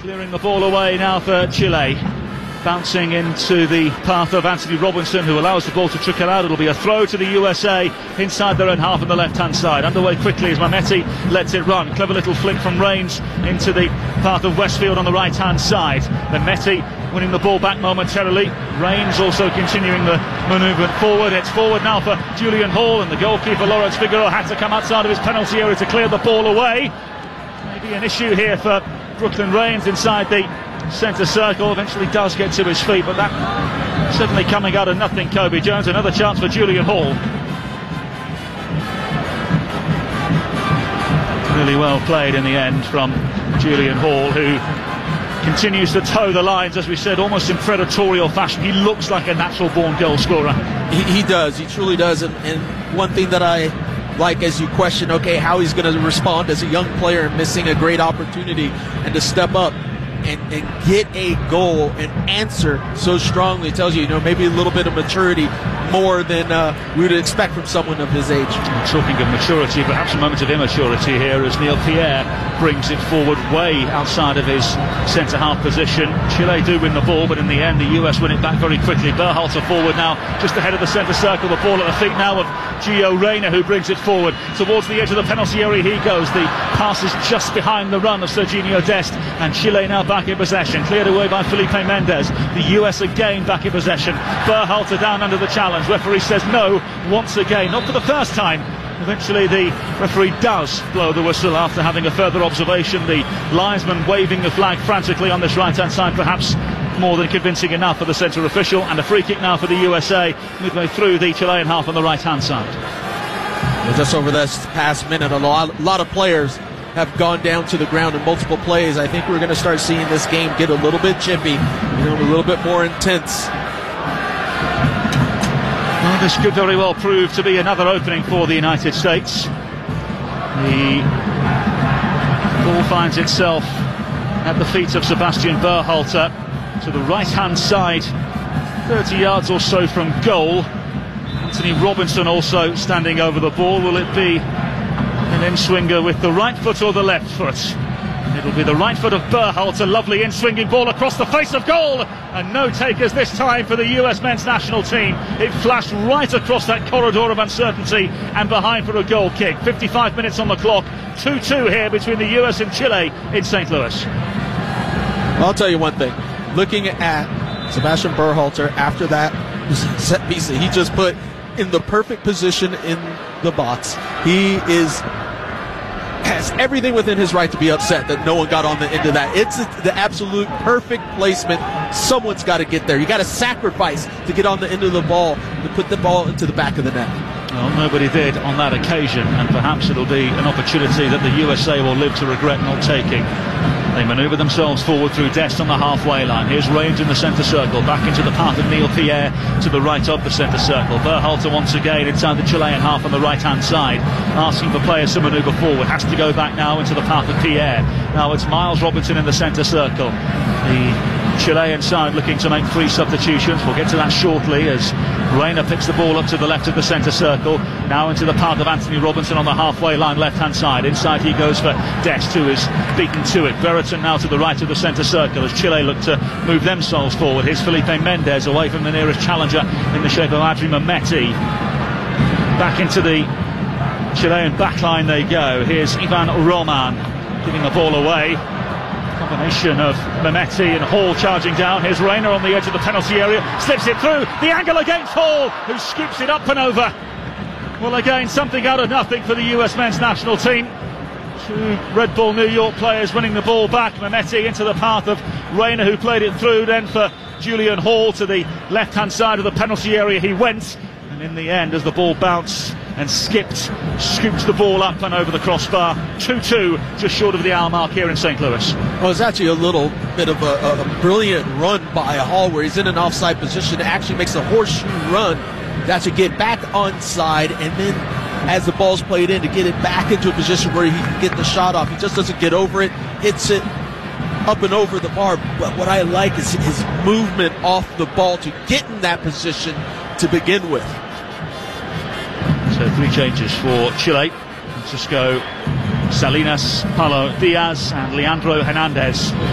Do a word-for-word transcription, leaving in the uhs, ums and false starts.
Clearing the ball away now for Chile. Bouncing into the path of Anthony Robinson, who allows the ball to trickle out. It'll be a throw to the U S A inside their own half on the left-hand side. Underway quickly as Mehmeti lets it run. Clever little flick from Rains into the path of Westfield on the right-hand side. Mehmeti winning the ball back momentarily. Rains also continuing the manoeuvre forward. It's forward now for Julian Hall, and the goalkeeper Lawrence Figueroa had to come outside of his penalty area to clear the ball away. Maybe an issue here for Brooklyn Rains inside the centre circle. Eventually does get to his feet, but that certainly coming out of nothing. Cobi Jones, another chance for Julian Hall. Really well played in the end from Julian Hall, who continues to toe the lines, as we said, almost in predatorial fashion. He looks like a natural born goal scorer. He, he does, he truly does. And, and one thing that I like, as you question, okay, how he's going to respond as a young player missing a great opportunity, and to step up And, and get a goal and answer so strongly, tells you, you know, maybe a little bit of maturity, more than uh, we would expect from someone of his age. Talking of maturity, perhaps a moment of immaturity here as Neil Pierre brings it forward way outside of his centre-half position. Chile do win the ball, but in the end the U S win it back very quickly. Berhalter forward now, just ahead of the centre circle. The ball at the feet now of Gio Reyna, who brings it forward towards the edge of the penalty area. He goes. The pass is just behind the run of Serginho Dest, and Chile now back in possession, cleared away by Felipe Mendez. The U S again back in possession. Berhalter down under the challenge. Referee says no once again, not for the first time. Eventually the referee does blow the whistle after having a further observation. The linesman waving the flag frantically on this right hand side, perhaps more than convincing enough for the centre official. And a free kick now for the U S A midway through the Chilean half on the right hand side. Well, just over this past minute, a lot, a lot of players have gone down to the ground in multiple plays. I think we're going to start seeing this game get a little bit chippy, you know, a little bit more intense. Well, this could very well prove to be another opening for the United States. The ball finds itself at the feet of Sebastian Berhalter to the right-hand side, thirty yards or so from goal. Anthony Robinson also standing over the ball. Will it be an in-swinger with the right foot or the left foot? It'll be the right foot of Berhalter. Lovely in-swinging ball across the face of goal, and no takers this time for the U S men's national team. It flashed right across that corridor of uncertainty and behind for a goal kick. fifty-five minutes on the clock, two two here between the U S and Chile in Saint Louis. Well, I'll tell you one thing, looking at Sebastian Berhalter after that set piece that he just put in the perfect position in the box, he is has everything within his right to be upset that no one got on the end of that. It's the absolute perfect placement. Someone's got to get there. You got to sacrifice to get on the end of the ball, to put the ball into the back of the net. Well, nobody did on that occasion, and perhaps it'll be an opportunity that the U S A will live to regret not taking. They manoeuvre themselves forward through Dest on the halfway line. Here's Rains in the centre circle, back into the path of Neil Pierre to the right of the centre circle. Berhalter once again inside the Chilean half on the right-hand side, asking for players to manoeuvre forward. Has to go back now into the path of Pierre. Now it's Miles Robinson in the centre circle. The Chilean side looking to make three substitutions. We'll get to that shortly as Reyna picks the ball up to the left of the centre circle. Now into the path of Anthony Robinson on the halfway line, left-hand side. Inside he goes for Dest, who is beaten to it. Brereton now to the right of the centre circle as Chile look to move themselves forward. Here's Felipe Mendez away from the nearest challenger in the shape of Adri Mehmeti. Back into the Chilean backline they go. Here's Ivan Roman giving the ball away. Combination of Mehmeti and Hall charging down. Here's Reyna on the edge of the penalty area, slips it through, the angle against Hall, who scoops it up and over. Well, again, something out of nothing for the U S men's national team. Two Red Bull New York players winning the ball back. Mehmeti into the path of Reyna, who played it through, then for Julian Hall to the left-hand side of the penalty area he went, and in the end, as the ball bounced and skipped, scooped the ball up and over the crossbar. two two, just short of the hour mark here in Saint Louis. Well, it's actually a little bit of a, a brilliant run by Hall, where he's in an offside position, actually makes a horseshoe run to actually get back onside, and then as the ball's played in, to get it back into a position where he can get the shot off. He just doesn't get over it, hits it up and over the bar. But what I like is his movement off the ball to get in that position to begin with. So three changes for Chile. Francisco Salinas, Paulo Diaz and Leandro Hernandez.